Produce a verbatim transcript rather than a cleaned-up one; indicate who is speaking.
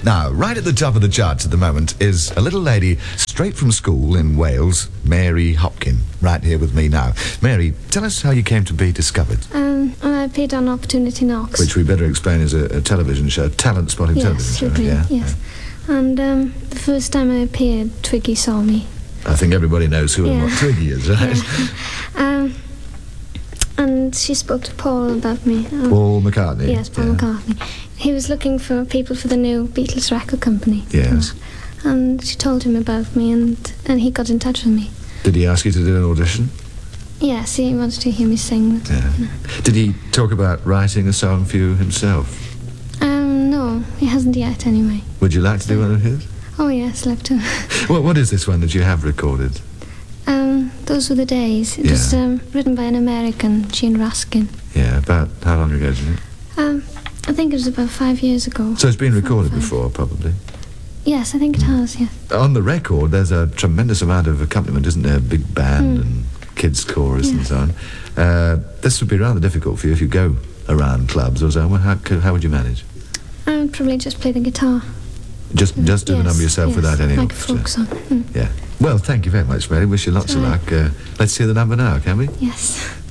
Speaker 1: Now, right at the top of the charts at the moment is a little lady straight from school in Wales, Mary Hopkin, right here with me now. Mary, tell us how you came to be discovered.
Speaker 2: Um, and I appeared on Opportunity Knocks.
Speaker 1: Which we better explain is a, a television show, talent spotting
Speaker 2: yes,
Speaker 1: television show.
Speaker 2: Yes,
Speaker 1: yeah,
Speaker 2: yes. Yeah. And um, the first time I appeared, Twiggy saw me.
Speaker 1: I think everybody knows who
Speaker 2: yeah.
Speaker 1: and what Twiggy is, right?
Speaker 2: Yeah. um, and she spoke to Paul about me. Um,
Speaker 1: Paul McCartney?
Speaker 2: Yes, Paul yeah. McCartney. He was looking for people for the new Beatles record company.
Speaker 1: Yes.
Speaker 2: And, and she told him about me, and, and he got in touch with me.
Speaker 1: Did he ask you to do an audition?
Speaker 2: Yes, he wanted to hear me sing. But,
Speaker 1: yeah.
Speaker 2: you know.
Speaker 1: Did he talk about writing a song for you himself?
Speaker 2: Um, no, he hasn't yet anyway.
Speaker 1: Would you like to do one of his?
Speaker 2: Oh yes, love to.
Speaker 1: What, what is this one that you have recorded?
Speaker 2: Um, Those Were the Days. It
Speaker 1: yeah.
Speaker 2: was um, written by an American, Gene Raskin.
Speaker 1: Yeah, about how long ago, did it?
Speaker 2: Um, I think it was about five years ago.
Speaker 1: So it's been recorded before, probably?
Speaker 2: Yes, I think it has, yes.
Speaker 1: On the record, there's a tremendous amount of accompaniment, isn't there? Big band mm. and kids' chorus yeah. and so on. Uh, this would be rather difficult for you if you go around clubs or so. How, how would you manage?
Speaker 2: I would probably just play the guitar.
Speaker 1: Just just do
Speaker 2: yes,
Speaker 1: the number yourself
Speaker 2: yes,
Speaker 1: without any
Speaker 2: like
Speaker 1: orchestra?
Speaker 2: a folk song. Mm.
Speaker 1: Yeah. Well, thank you very much, Mary. Wish you lots
Speaker 2: Sorry.
Speaker 1: of luck. Uh, let's hear the number now, can we?
Speaker 2: Yes.